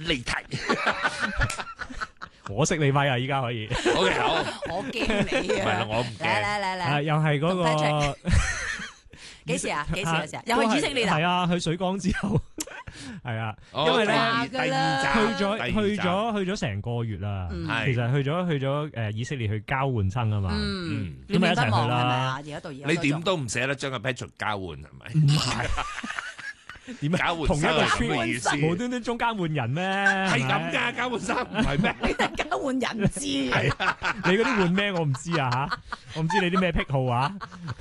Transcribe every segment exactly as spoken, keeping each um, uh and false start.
離題。 我識你咪啊！依家可以。 O K 好， 我驚你啊！ 唔係啦，我唔嚟驚。 嚟嚟啊， 嚟， 又係嗰個幾時啊？幾時嘅時候？又去以色列啊？ 係啊，去水江之後係啊， 哦因為咧第二第二去站， 咗去第二站咗去咗成個月啦。 嗯係其實去咗去咗誒以色列去交換生啊嘛。 嗯， 咁咪一齊去啦念念不忘係咪啊？而家到而家你都仲點都唔捨得將個 Patrick 交換係咪？ 唔係點啊？ 交換同一個生係咁 trip 嘅意思， 無端端中間換人咩？ 係係咁噶，交換衫唔係咩？ 交換人質啊！ 你嗰啲換咩？我唔知啊吓，我唔知你啲咩癖好啊。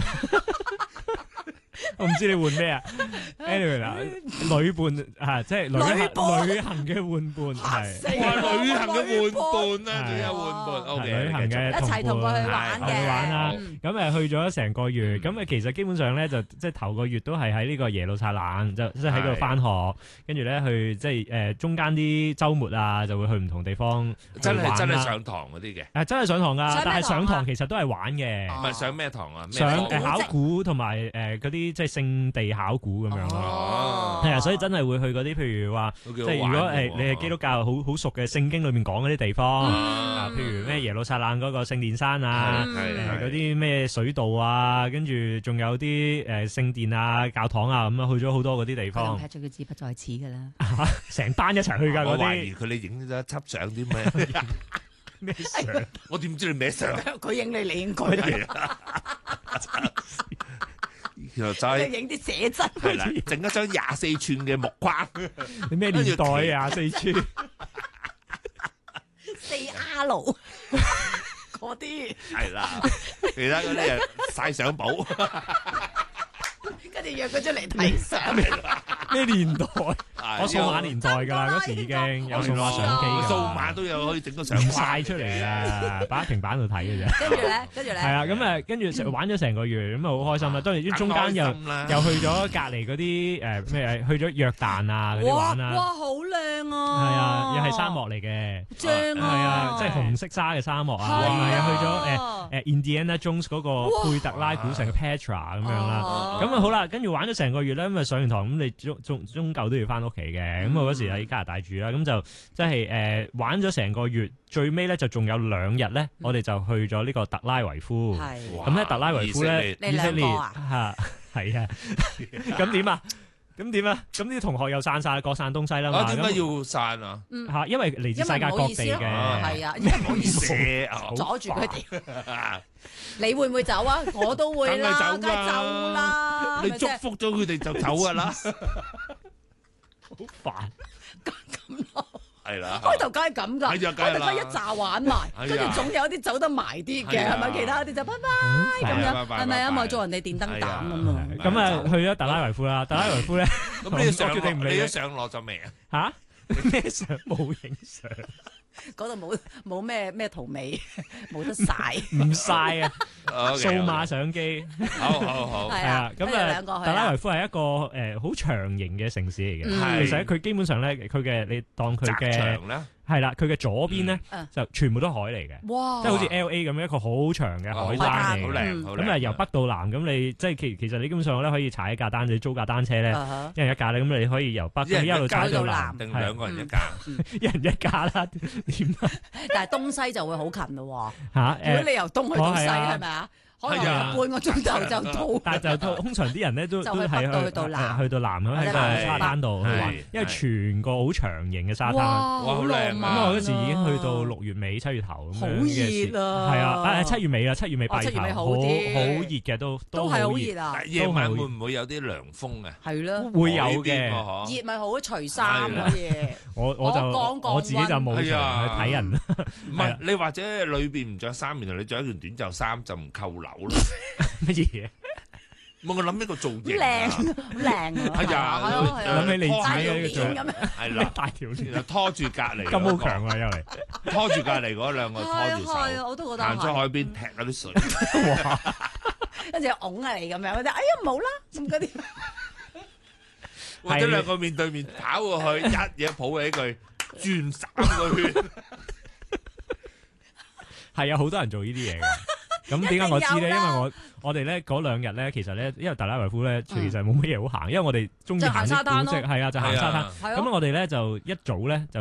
我唔知你換咩啊 ？anyway 啦，旅伴啊，即係旅旅伴旅行嘅換伴係。 哇！旅行嘅換伴啊， 係仲有換伴。O 係 K， 旅行嘅一齊同佢去玩同佢玩啦嘅。 嗯咁誒去咗成個月，咁誒其實基本上咧就即係頭個月都係喺呢個耶路撒冷，就即係喺度翻學，跟住咧去即係誒中間啲週末啊，就會去唔同地方真係真係上上堂嗰啲嘅， 誒真係上堂噶， 上咩但係上堂啊堂其實都係玩嘅， 哦唔係上咩堂啊？咩上課誒考古同埋誒嗰啲即係聖地考古咁樣咯。 哦係啊，所以真係會去嗰啲，譬如話， 即即係如果誒你係基督教好好熟嘅聖經裏面講嗰啲地方啊，譬如咩耶路撒冷嗰個聖殿山啊， 係誒嗰啲咩水道啊，跟住仲有啲誒聖殿啊、教堂啊咁樣去咗好多嗰啲地佢同方， Patrick 佢志不在此噶啦。 成班一齊去㗎嗰我懷啲疑佢哋影咗一輯相啲咩？ 咩相？ 我點知你咩相？ 佢影你，你影佢， 係啊，然後佢再影啲寫真。 係啦，整一張廿四寸嘅木框， 你咩年代啊？四川四 R 嗰啲， 係啦，其他嗰啲啊晒相簿， 跟住約佢出嚟睇相。 咩年代？ 我我數碼年代㗎啦，嗰時已經有數碼相機㗎啦， 數碼都有可以整到相唔框晒出嚟㗎，擺喺平板度睇嘅啫。 跟住咧，跟住咧， 係啊，咁誒，跟住玩咗成個月，咁啊好開心啦。當然中間又又又去咗隔離嗰啲誒咩，去咗約旦啊嗰啲哇玩啦。 哇，好靚啊！ 係啊，又係沙漠嚟嘅， 正係啊！ 啊，即係紅色沙嘅沙漠啊， 係啊係啊，去咗誒誒 Indiana Jones 嗰個貝特拉古城嘅 Petra 咁樣啦。 哦咁啊好啦，跟住玩咗成個月咧，咁啊上完堂咁你終終終究都要翻屋企嘅。咁我嗰時喺加拿大住啦，咁就即係誒玩咗成個月，最尾咧就仲有兩日咧，我哋就去咗呢個特拉維夫。 係咁咧特拉維夫咧， 你以色列兩個啊嚇係啊，咁點啊？咁點啊？咁啲同學又散晒，各散東西啦嘛。 啊，點解咁要散啊？ 嚇？因為嚟自世界各地嘅。 係啊，因為唔好意思， 寫啊， 阻住佢哋。你會唔會走啊？我都會啦， 梗係走啦梗係走啦。 你係咪先祝福咗佢哋就走噶啦， 好煩。 咁咯。 係啦。 開頭梗係咁㗎， 係啊梗係啦開頭梗係一紮玩埋， 係啊跟住總有啲走得埋啲嘅， 係啊係咪？其他啲就拜拜咁係啊樣， 拜拜係咪啊？ 拜拜咪做人哋電燈膽咁啊！ 咁啊，去咗特拉維夫啦。特拉維夫咧咁你上我決定唔理你都上落咗未啊？ 嚇咩相冇影相， 嗰度冇冇咩咩圖美，冇得晒。 唔晒啊！ OK， 數碼相機好好好， 係啊， 咁跟住兩個啊， 去啊特拉維夫係一個誒好長型嘅城市嚟嘅。 嗯其實佢基本上咧，佢嘅你當佢窄嘅長啦， 係啦，佢嘅左邊咧嗯就全部都海嚟嘅， 哇！ 即係好似 L A 咁樣一個好長嘅海灘嚟嘅。 好靚，好靚。 咁啊，由北到南，咁你即係其其實你基本上咧可以踩一架單車，租架單車咧， 啊哈一人一架咧，咁你可以由北一人一路一架踩到南， 定係兩個人一架？ 一人一架啦，點啊但係東西就會好近咯嚇喎。如果誒？ 你由東去到西， 哦係啊係咪啊？可能係啊半個鐘頭就到。 但係就通通常啲人咧都就去都係北到去到南去到南咁喺個係沙灘度去玩係， 因為全個好長型嘅沙灘。 哇！ 哇好好靚啊浪漫咁我嗰時已經去到六月尾七月頭咁好樣嘅時熱啊係啊，誒七月尾啦，七月尾八月頭， 哦七月尾好好好啲熱嘅都都係好熱啊但！夜晚會唔會有啲涼風啊？ 係咯， 會有海邊嘅。 喎嗬熱咪好除衫可以。 我我就我講講我自己就冇場去係啊睇人， 唔係你或者裏邊唔着衫，然後你着一件短袖衫就唔扣褸咯。 乜嘢？ 冇我諗呢個造型靚啊， 靚啊！ 係啊係咯係啊諗起你自大條己嘅呢個鏈咁樣。 係啦， 大條鏈然後拖住隔離金嗰個好強啊，又嚟。 拖住隔離嗰兩個拖住係啊係啊， 手， 我都覺得行出海係。 邊踢嗰啲水。 跟住擁下你咁樣，嗰啲哎呀冇啦，咁嗰啲或者兩個面對面跑過去，一嘢抱起佢，轉三個圈。 係啊，好多人做呢啲嘢嘅。咁點解我知咧？因為我我哋咧嗰兩日咧，其實咧，因為特拉維夫咧，其實冇乜嘢好行，因為我哋中意就行啲行沙灘咯古蹟，係啊，就行沙灘。 係啊係咯咁我哋咧就一早咧就